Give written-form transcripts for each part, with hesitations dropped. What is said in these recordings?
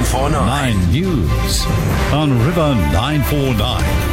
949. 9 News on River 949.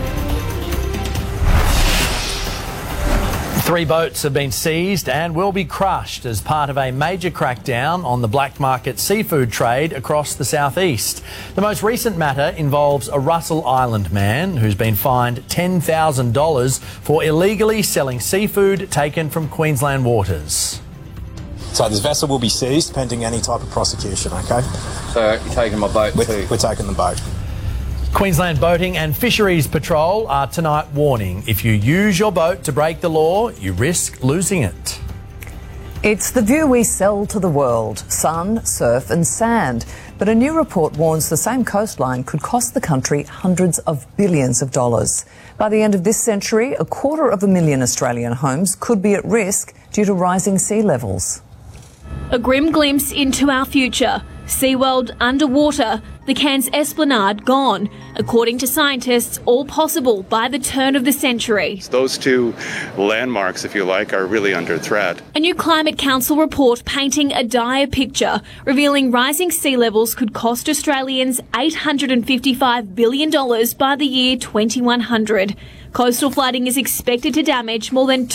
3 boats have been seized and will be crushed as part of a major crackdown on the black market seafood trade across the southeast. The most recent matter involves a Russell Island man who's been fined $10,000 for illegally selling seafood taken from Queensland waters. So this vessel will be seized pending any type of prosecution, okay? So you're taking my boat too? We're taking the boat. Queensland Boating and Fisheries Patrol are tonight warning if you use your boat to break the law, you risk losing it. It's the view we sell to the world: sun, surf and sand. But a new report warns the same coastline could cost the country hundreds of billions of dollars. By the end of this century, 250,000 Australian homes could be at risk due to rising sea levels. A grim glimpse into our future. SeaWorld underwater, the Cairns Esplanade gone. According to scientists, all possible by the turn of the century. Those two landmarks, if you like, are really under threat. A new Climate Council report painting a dire picture, revealing rising sea levels could cost Australians $855 billion by the year 2100. Coastal flooding is expected to damage more than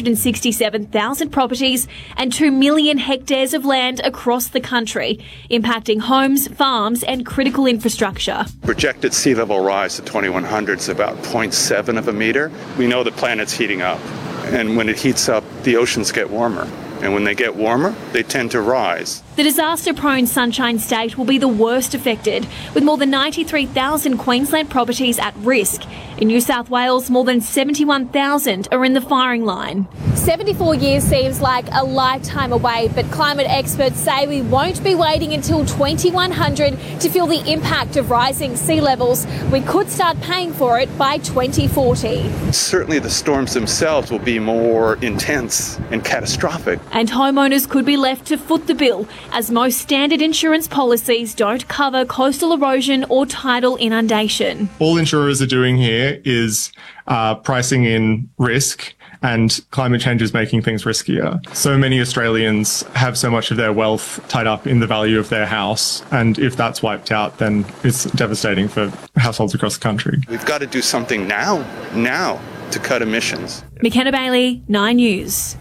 267,000 properties and 2 million hectares of land across the country, impacting homes, farms and critical infrastructure. Projected sea level rise to 2100 is about 0.7 of a metre. We know the planet's heating up, and when it heats up, the oceans get warmer. And when they get warmer, they tend to rise. The disaster-prone Sunshine State will be the worst affected, with more than 93,000 Queensland properties at risk. In New South Wales, more than 71,000 are in the firing line. 74 years seems like a lifetime away, but climate experts say we won't be waiting until 2100 to feel the impact of rising sea levels. We could start paying for it by 2040. Certainly the storms themselves will be more intense and catastrophic. And homeowners could be left to foot the bill, as most standard insurance policies don't cover coastal erosion or tidal inundation. All insurers are doing here is pricing in risk, and climate change is making things riskier. So many Australians have so much of their wealth tied up in the value of their house, and if that's wiped out, then it's devastating for households across the country. We've got to do something now to cut emissions. McKenna Bailey, 9 News.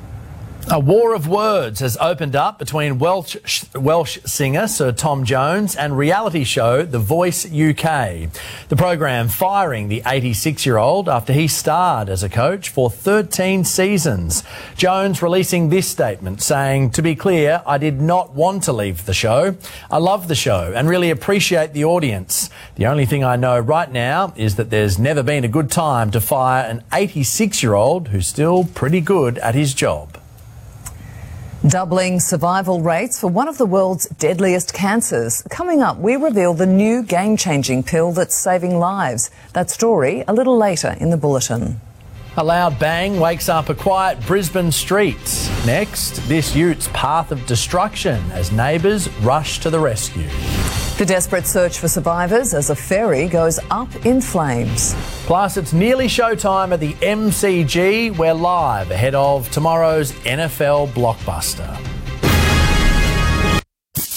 A war of words has opened up between Welsh singer Sir Tom Jones and reality show The Voice UK. The program firing the 86-year-old after he starred as a coach for 13 seasons. Jones releasing this statement saying, "To be clear, I did not want to leave the show. I love the show and really appreciate the audience. The only thing I know right now is that there's never been a good time to fire an 86-year-old who's still pretty good at his job." Doubling survival rates for one of the world's deadliest cancers. Coming up, we reveal the new game-changing pill that's saving lives. That story a little later in the bulletin. A loud bang wakes up a quiet Brisbane street. Next, this ute path of destruction as neighbours rush to the rescue. The desperate search for survivors as a ferry goes up in flames. Plus, it's nearly showtime at the MCG. We're live ahead of tomorrow's NFL blockbuster.